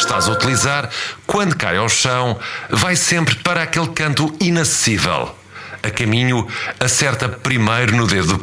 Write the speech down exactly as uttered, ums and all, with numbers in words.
estás a utilizar, quando cai ao chão, vai sempre para aquele canto inacessível. A caminho, acerta primeiro no dedo